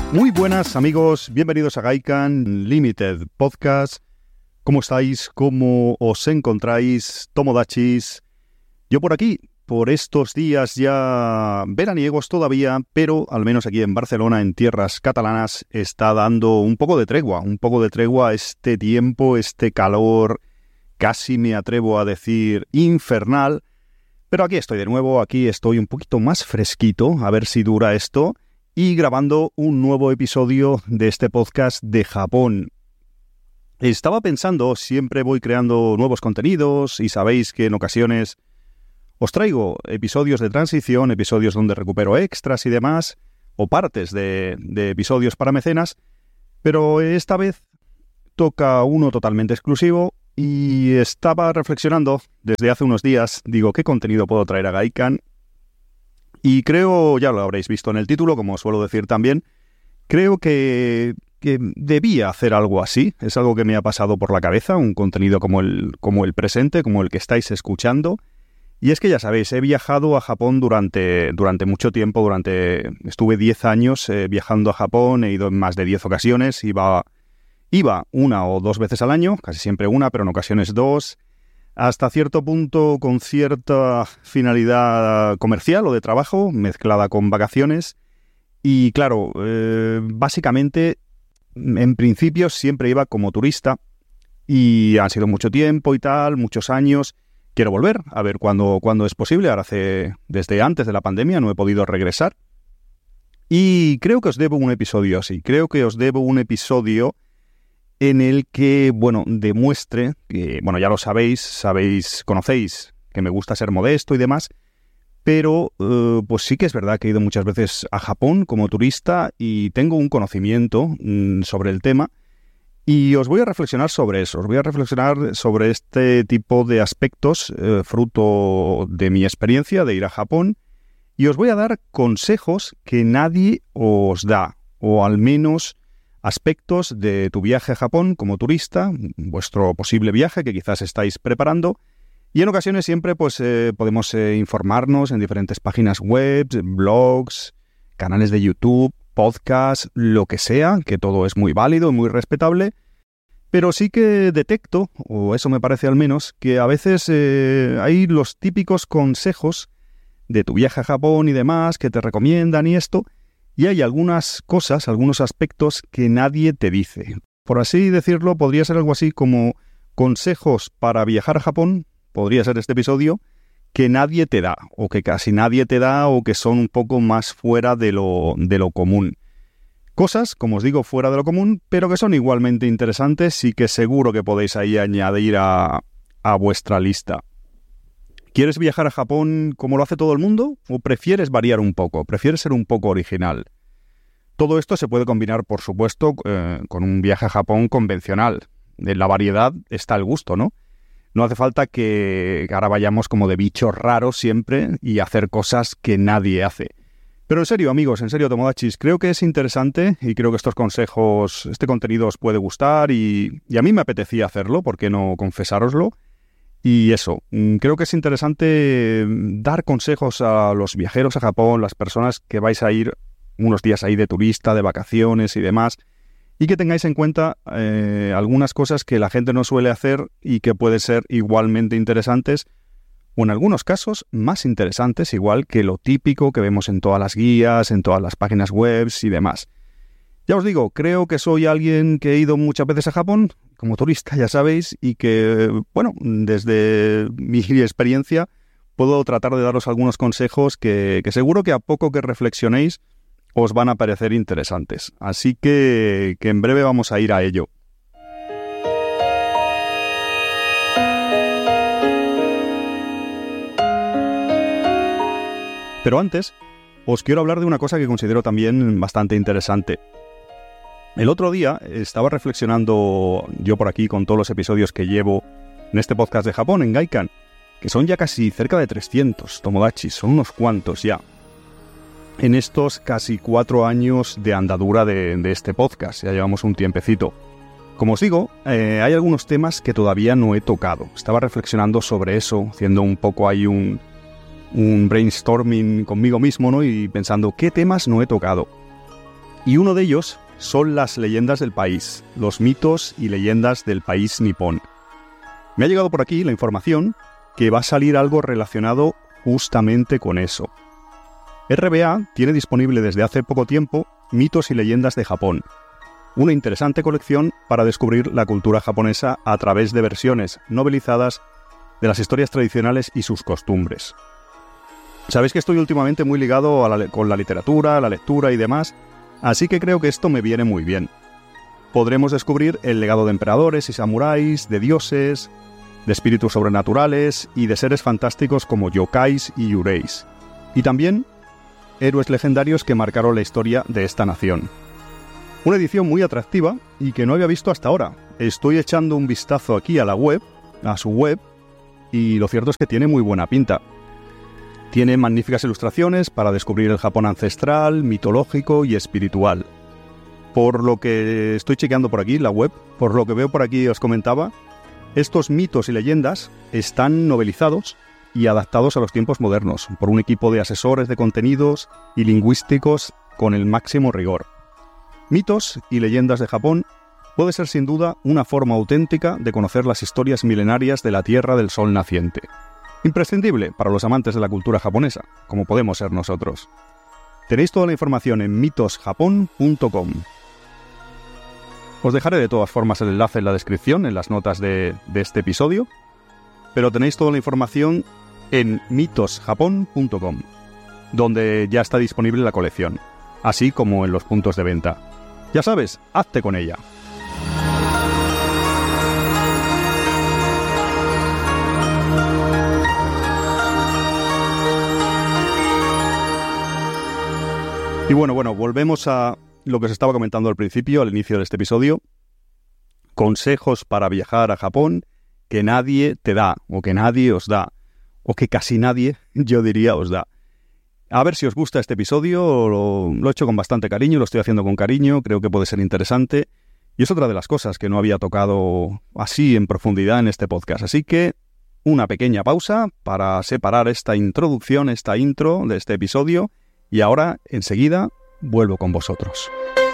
Muy buenas amigos, bienvenidos a Gaikan Limited Podcast. ¿Cómo estáis? ¿Cómo os encontráis? Tomodachis. Yo por aquí, por estos días ya veraniegos todavía, pero al menos aquí en Barcelona, en tierras catalanas, está dando un poco de tregua este tiempo, este calor, casi me atrevo a decir infernal. Pero aquí estoy de nuevo, aquí estoy un poquito más fresquito, a ver si dura esto, y grabando un nuevo episodio de este podcast de Japón. Estaba pensando, siempre voy creando nuevos contenidos y sabéis que en ocasiones os traigo episodios de transición, episodios donde recupero extras y demás, o partes de episodios para mecenas, pero esta vez toca uno totalmente exclusivo y estaba reflexionando desde hace unos días, digo, ¿qué contenido puedo traer a Gaikan? Y creo, ya lo habréis visto en el título, como suelo decir también, creo que debía hacer algo así, es algo que me ha pasado por la cabeza, un contenido como el presente, como el que estáis escuchando. Y es que ya sabéis, he viajado a Japón durante mucho tiempo, estuve 10 años viajando a Japón, he ido en más de 10 ocasiones, iba una o dos veces al año, casi siempre una, pero en ocasiones dos, hasta cierto punto con cierta finalidad comercial o de trabajo, mezclada con vacaciones. Y claro, básicamente, en principio siempre iba como turista y han sido mucho tiempo y tal, muchos años. Quiero volver, a ver cuándo es posible. Ahora desde antes de la pandemia no he podido regresar. Y creo que os debo un episodio así. Creo que os debo un episodio en el que, demuestre que, ya lo conocéis que me gusta ser modesto y demás, pero pues sí que es verdad que he ido muchas veces a Japón como turista y tengo un conocimiento sobre el tema. Y os voy a reflexionar sobre eso, os voy a reflexionar sobre este tipo de aspectos, fruto de mi experiencia de ir a Japón, y os voy a dar consejos que nadie os da, o al menos aspectos de tu viaje a Japón como turista, vuestro posible viaje que quizás estáis preparando, y en ocasiones siempre podemos informarnos en diferentes páginas web, blogs, canales de YouTube, podcast, lo que sea, que todo es muy válido y muy respetable, pero sí que detecto, o eso me parece al menos, que a veces hay los típicos consejos de tu viaje a Japón y demás que te recomiendan y esto, y hay algunas cosas, algunos aspectos que nadie te dice. Por así decirlo, podría ser algo así como consejos para viajar a Japón, podría ser este episodio, que nadie te da, o que casi nadie te da, o que son un poco más fuera de lo común. Cosas, como os digo, fuera de lo común, pero que son igualmente interesantes y que seguro que podéis ahí añadir a vuestra lista. ¿Quieres viajar a Japón como lo hace todo el mundo? ¿O prefieres variar un poco? ¿Prefieres ser un poco original? Todo esto se puede combinar, por supuesto, con un viaje a Japón convencional. En la variedad está el gusto, ¿no? No hace falta que ahora vayamos como de bichos raros siempre y hacer cosas que nadie hace. Pero en serio, amigos, en serio, Tomodachis, creo que es interesante y creo que estos consejos, este contenido os puede gustar y a mí me apetecía hacerlo, ¿por qué no confesároslo? Y eso, creo que es interesante dar consejos a los viajeros a Japón, las personas que vais a ir unos días ahí de turista, de vacaciones y demás, y que tengáis en cuenta algunas cosas que la gente no suele hacer y que pueden ser igualmente interesantes, o en algunos casos más interesantes, igual que lo típico que vemos en todas las guías, en todas las páginas web y demás. Ya os digo, creo que soy alguien que he ido muchas veces a Japón, como turista, ya sabéis, y que, desde mi experiencia puedo tratar de daros algunos consejos que seguro que a poco que reflexionéis os van a parecer interesantes. Así que en breve vamos a ir a ello. Pero antes, os quiero hablar de una cosa que considero también bastante interesante. El otro día estaba reflexionando yo por aquí con todos los episodios que llevo en este podcast de Japón, en Gaikan, que son ya casi cerca de 300, Tomodachis, son unos cuantos ya. En estos casi 4 años de andadura de este podcast, ya llevamos un tiempecito. Como os digo, hay algunos temas que todavía no he tocado. Estaba reflexionando sobre eso, haciendo un poco ahí un brainstorming conmigo mismo, ¿no? Y pensando, ¿qué temas no he tocado? Y uno de ellos son las leyendas del país, los mitos y leyendas del país nipón. Me ha llegado por aquí la información que va a salir algo relacionado justamente con eso. RBA tiene disponible desde hace poco tiempo Mitos y leyendas de Japón, una interesante colección para descubrir la cultura japonesa a través de versiones novelizadas de las historias tradicionales y sus costumbres. Sabéis que estoy últimamente muy ligado con la literatura, la lectura y demás, así que creo que esto me viene muy bien. Podremos descubrir el legado de emperadores y samuráis, de dioses, de espíritus sobrenaturales y de seres fantásticos como yokais y yureis. Y también héroes legendarios que marcaron la historia de esta nación. Una edición muy atractiva y que no había visto hasta ahora. Estoy echando un vistazo aquí a su web, y lo cierto es que tiene muy buena pinta. Tiene magníficas ilustraciones para descubrir el Japón ancestral, mitológico y espiritual. Por lo que estoy chequeando por aquí la web, por lo que veo por aquí os comentaba, estos mitos y leyendas están novelizados y adaptados a los tiempos modernos por un equipo de asesores de contenidos y lingüísticos con el máximo rigor. Mitos y leyendas de Japón puede ser sin duda una forma auténtica de conocer las historias milenarias de la Tierra del Sol naciente. Imprescindible para los amantes de la cultura japonesa, como podemos ser nosotros. Tenéis toda la información en mitosjapon.com. Os dejaré de todas formas el enlace en la descripción, en las notas de este episodio, pero tenéis toda la información en mitosjapon.com, donde ya está disponible la colección, así como en los puntos de venta. Ya sabes, hazte con ella. Y bueno, volvemos a lo que os estaba comentando al principio, al inicio de este episodio. Consejos para viajar a Japón que nadie te da, o que nadie os da, o que casi nadie, yo diría, os da. A ver si os gusta este episodio, lo he hecho con bastante cariño, lo estoy haciendo con cariño, creo que puede ser interesante. Y es otra de las cosas que no había tocado así en profundidad en este podcast. Así que una pequeña pausa para separar esta introducción, esta intro de este episodio. Y ahora, enseguida, vuelvo con vosotros.